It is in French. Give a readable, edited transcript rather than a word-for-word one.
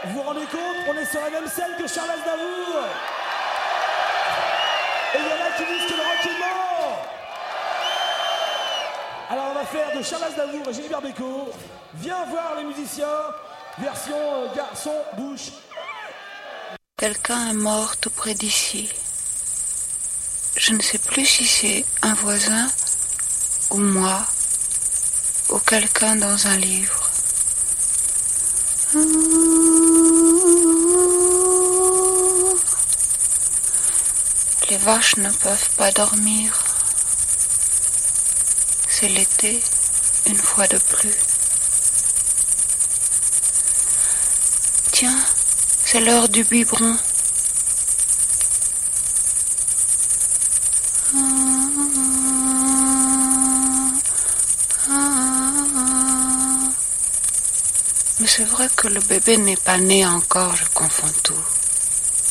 Vous vous rendez compte? On est sur la même scène que Charles Aznavour. Et il y en a qui disent que le rock est mort. Alors on va faire de Charles Aznavour et Gilbert Bécaud. Viens voir les musiciens, version garçon-bouche. Quelqu'un est mort tout près d'ici. Je ne sais plus si c'est un voisin ou moi ou quelqu'un dans un livre. Les vaches ne peuvent pas dormir. C'est l'été, une fois de plus. Tiens, c'est l'heure du biberon. Mais c'est vrai que le bébé n'est pas né encore, je confonds tout.